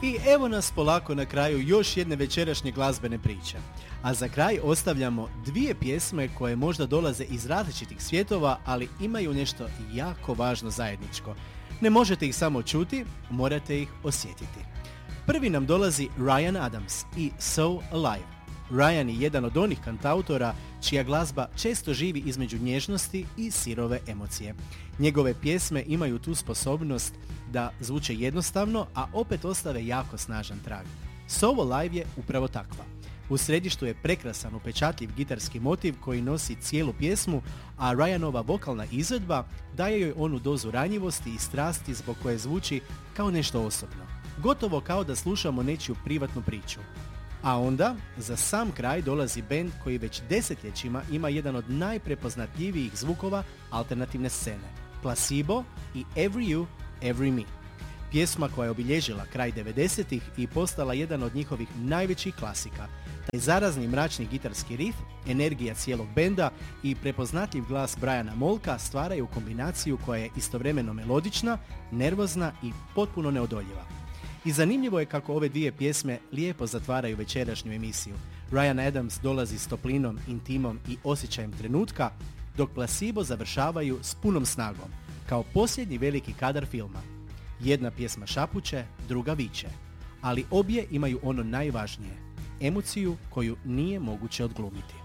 I evo nas polako na kraju još jedne večerašnje glazbene priče. A za kraj ostavljamo dvije pjesme koje možda dolaze iz različitih svjetova, ali imaju nešto jako važno zajedničko. Ne možete ih samo čuti, morate ih osjetiti. Prvi nam dolazi Ryan Adams i So Alive. Ryan je jedan od onih kantautora čija glazba često živi između nježnosti i sirove emocije. Njegove pjesme imaju tu sposobnost da zvuče jednostavno, a opet ostave jako snažan trag. So Alive je upravo takva. U središtu je prekrasan upečatljiv gitarski motiv koji nosi cijelu pjesmu, a Ryanova vokalna izvedba daje joj onu dozu ranjivosti i strasti zbog koje zvuči kao nešto osobno. Gotovo kao da slušamo nečiju privatnu priču. A onda, za sam kraj dolazi bend koji već desetljećima ima jedan od najprepoznatljivijih zvukova alternativne scene. Placebo i Every You, Every Me. Pjesma koja je obilježila kraj 90-ih i postala jedan od njihovih najvećih klasika. Taj zarazni mračni gitarski riff, energija cijelog benda i prepoznatljiv glas Briana Molka stvaraju kombinaciju koja je istovremeno melodična, nervozna i potpuno neodoljiva. I zanimljivo je kako ove dvije pjesme lijepo zatvaraju večerašnju emisiju. Ryan Adams dolazi s toplinom, intimom i osjećajem trenutka, dok Placebo završavaju s punom snagom, kao posljednji veliki kadar filma. Jedna pjesma šapuće, druga viče, ali obje imaju ono najvažnije, emociju koju nije moguće odglumiti.